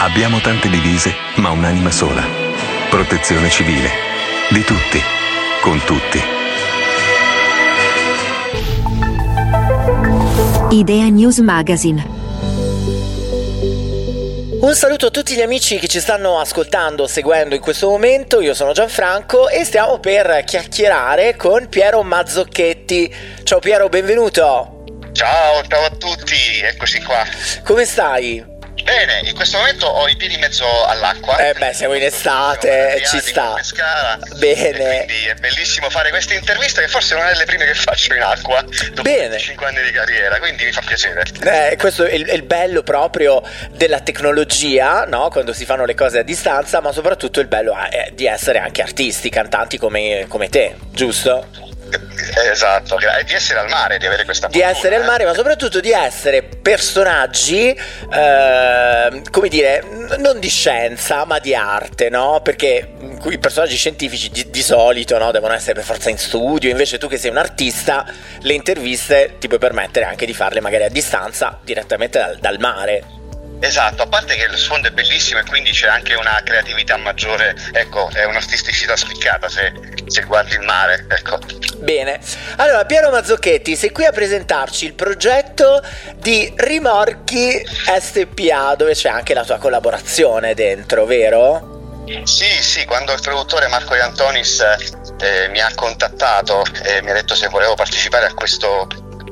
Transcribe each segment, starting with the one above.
Abbiamo tante divise, ma un'anima sola. Protezione civile. Di tutti. Con tutti. Idea News Magazine. Un saluto a tutti gli amici che ci stanno ascoltando, seguendo in questo momento. Io sono Gianfranco e stiamo per chiacchierare con Piero Mazzocchetti. Ciao Piero, benvenuto. Ciao a tutti, eccoci qua. Come stai? Bene, in questo momento ho i piedi in mezzo all'acqua. Siamo in estate, ci sta. Bene. Quindi è bellissimo fare questa intervista, che forse è una delle prime che faccio in acqua dopo 5 anni di carriera, quindi mi fa piacere. Questo è il bello proprio della tecnologia, no? Quando si fanno le cose a distanza, ma soprattutto il bello è di essere anche artisti, cantanti come te, giusto? Esatto, e di essere al mare, di avere questa fortuna, di essere al mare, ma soprattutto di essere personaggi, come dire, non di scienza ma di arte, no? Perché i personaggi scientifici di solito, no, devono essere per forza in studio. Invece tu, che sei un artista, le interviste ti puoi permettere anche di farle magari a distanza, direttamente dal mare. Esatto, a parte che il sfondo è bellissimo e quindi c'è anche una creatività maggiore, ecco, è un'artisticità spiccata se guardi il mare, ecco. Bene, allora Piero Mazzocchetti, sei qui a presentarci il progetto di Rimorchi SPA, dove c'è anche la tua collaborazione dentro, vero? Sì, quando il produttore Marco De Antonis mi ha contattato e mi ha detto se volevo partecipare a questa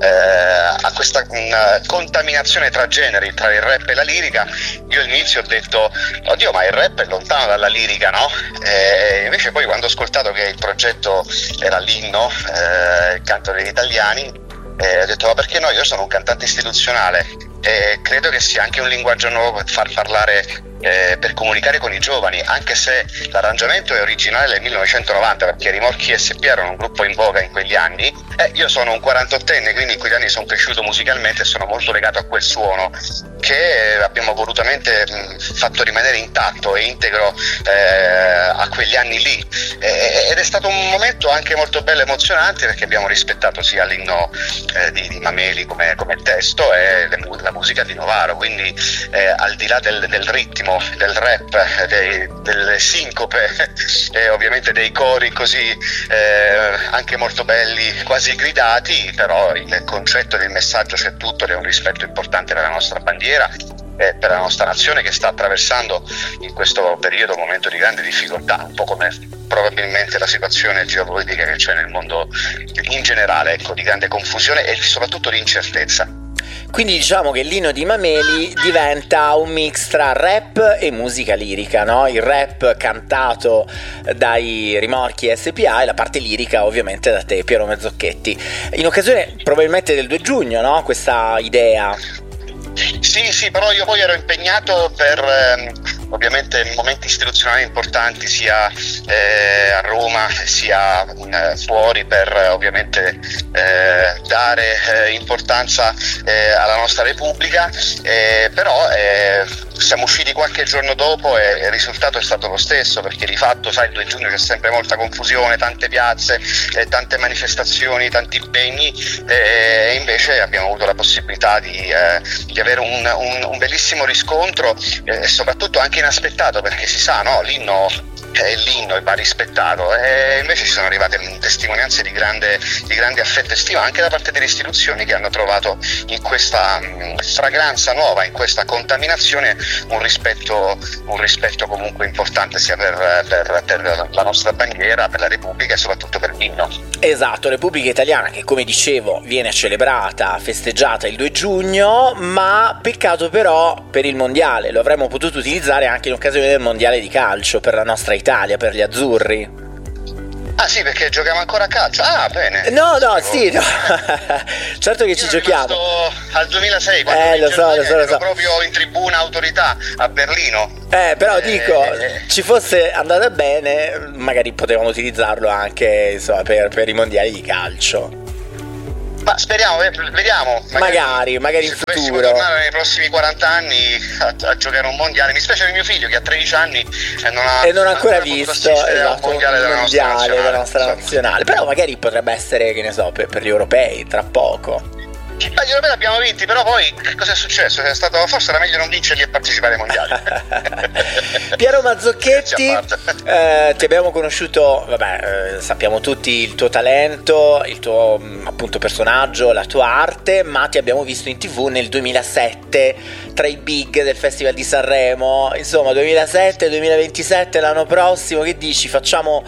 contaminazione tra generi, tra il rap e la lirica, io all'inizio ho detto oddio, ma il rap è lontano dalla lirica, no? E invece poi, quando ho ascoltato che il progetto era l'inno, il canto degli italiani, ho detto ma perché no, io sono un cantante istituzionale e credo che sia anche un linguaggio nuovo per far parlare, per comunicare con i giovani, anche se l'arrangiamento è originale del 1990, perché Rimorchi SPA erano un gruppo in voga in quegli anni. Io sono un 48enne, quindi in quegli anni sono cresciuto musicalmente e sono molto legato a quel suono che abbiamo volutamente fatto rimanere intatto e integro a quegli anni lì, ed è stato un momento anche molto bello e emozionante, perché abbiamo rispettato sia l'inno di Mameli come testo e la musica di Novaro, quindi al di là del ritmo, del rap, delle sincope e ovviamente dei cori così anche molto belli, quasi gridati, però il concetto del messaggio c'è tutto, ed è un rispetto importante per la nostra bandiera e per la nostra nazione, che sta attraversando in questo periodo un momento di grande difficoltà, un po' come probabilmente la situazione geopolitica che c'è nel mondo in generale, ecco, di grande confusione e soprattutto di incertezza. Quindi diciamo che l'inno di Mameli diventa un mix tra rap e musica lirica, no? Il rap cantato dai Rimorchi SPA e la parte lirica ovviamente da te, Piero Mazzocchetti. In occasione probabilmente del 2 giugno, no? Questa idea. Sì, però io poi ero impegnato per ovviamente momenti istituzionali importanti, sia a Roma sia fuori, per ovviamente dare importanza alla nostra Repubblica, però siamo usciti qualche giorno dopo e il risultato è stato lo stesso, perché di fatto, sai, il 2 giugno c'è sempre molta confusione, tante piazze, tante manifestazioni, tanti impegni, e invece abbiamo avuto la possibilità di avere un bellissimo riscontro, e soprattutto anche inaspettato, perché si sa, no, l'inno e va rispettato, e invece ci sono arrivate testimonianze di grande affetto e stima anche da parte delle istituzioni, che hanno trovato in questa fragranza nuova, in questa contaminazione, un rispetto comunque importante, sia per la nostra bandiera, per la Repubblica e soprattutto per l'inno. Esatto, Repubblica Italiana, che come dicevo viene celebrata, festeggiata il 2 giugno, ma peccato però per il mondiale. Lo avremmo potuto utilizzare anche in occasione del mondiale di calcio per la nostra Italia, per gli azzurri. Ah sì, perché giochiamo ancora a calcio? Ah, bene. No, sì, no. Certo che ci giochiamo. Al 2006, quando lo so. proprio in tribuna autorità a Berlino. Però dico, ci fosse andata bene, magari potevamo utilizzarlo anche, insomma, per i mondiali di calcio. Ma speriamo, vediamo. Magari in futuro. Se dovessimo tornare nei prossimi 40 anni a giocare un mondiale. Mi spiace per mio figlio che ha 13 anni e non ha ancora visto, esatto, un mondiale della nostra nazionale. Però magari potrebbe essere, che ne so, per gli europei tra poco. Gli europei l'abbiamo vinti, però poi che cosa è successo? È stato, forse era meglio non vincerli e partecipare ai mondiali. Piero Mazzocchetti, ti abbiamo conosciuto, sappiamo tutti il tuo talento, il tuo appunto personaggio, la tua arte, ma ti abbiamo visto in TV nel 2007 tra i big del Festival di Sanremo. Insomma, 2007-2027 l'anno prossimo, che dici? Facciamo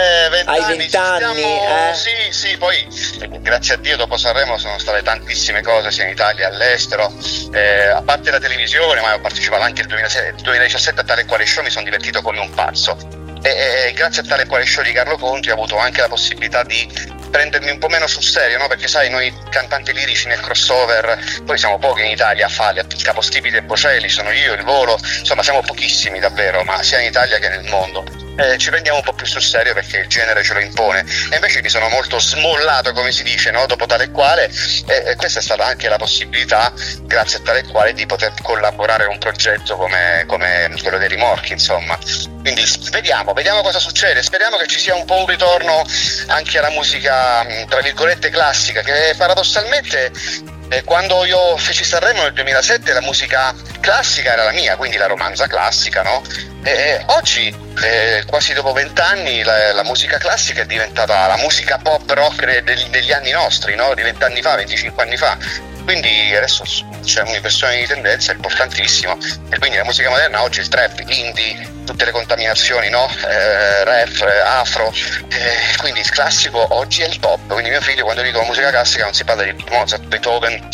20 anni? Sì, poi grazie a Dio dopo Sanremo sono state tantissime cose sia in Italia che all'estero, a parte la televisione, ma ho partecipato anche nel 2017 a Tale Quale Show, mi sono divertito come un pazzo e grazie a Tale Quale Show di Carlo Conti ho avuto anche la possibilità di prendermi un po' meno sul serio, no? Perché sai, noi cantanti lirici nel crossover, poi siamo pochi in Italia a farli, il capostipite e Bocelli, sono io, il Volo, insomma siamo pochissimi davvero, ma sia in Italia che nel mondo. Ci prendiamo un po' più sul serio perché il genere ce lo impone, e invece mi sono molto smollato, come si dice, no? Dopo Tale Quale, e questa è stata anche la possibilità, grazie a Tale Quale, di poter collaborare a un progetto come quello dei Rimorchi, insomma. Quindi vediamo cosa succede, speriamo che ci sia un po' un ritorno anche alla musica tra virgolette classica, che paradossalmente quando io feci Sanremo nel 2007 la musica classica era la mia, quindi la romanza classica, no? Oggi, quasi dopo 20 anni, la musica classica è diventata la musica pop rock degli anni nostri, no? Di 20 anni fa, 25 anni fa. Quindi adesso c'è un'inversione di tendenza importantissima, e quindi la musica moderna oggi, il trap, l'indie, tutte le contaminazioni, no? Rap, afro, quindi il classico oggi è il pop. Quindi mio figlio, quando dico musica classica, non si parla di Mozart, Beethoven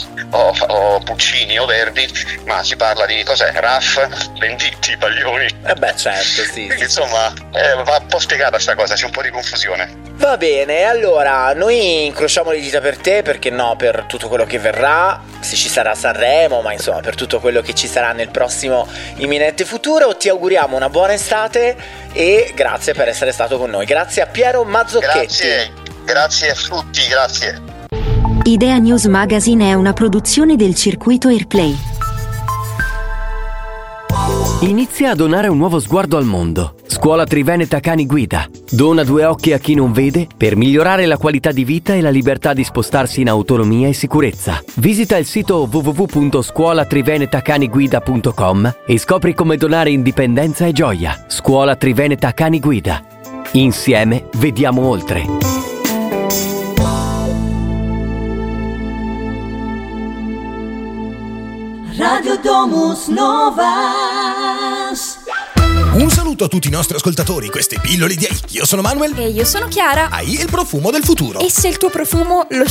o Puccini o Verdi, ma si parla di cos'è? Raff, Venditti, Baglioni. Certo, sì. Quindi insomma va un po' spiegata sta cosa, c'è un po' di confusione. Va bene, allora noi incrociamo le dita per te, perché no, per tutto quello che verrà, se ci sarà Sanremo, ma insomma per tutto quello che ci sarà nel prossimo imminente futuro. Ti auguriamo una buona estate e grazie per essere stato con noi. Grazie a Piero Mazzocchetti. Grazie a tutti, grazie. Idea News Magazine è una produzione del circuito Airplay. Inizia a donare un nuovo sguardo al mondo. Scuola Triveneta Cani Guida. Dona 2 occhi a chi non vede per migliorare la qualità di vita e la libertà di spostarsi in autonomia e sicurezza. Visita il sito www.scuolatrivenetacaniguida.com e scopri come donare indipendenza e gioia. Scuola Triveneta Cani Guida. Insieme vediamo oltre. Radio Domus Novas. Un saluto a tutti i nostri ascoltatori, queste pillole di AI. Io sono Manuel. E io sono Chiara. AI è il profumo del futuro. E se il tuo profumo lo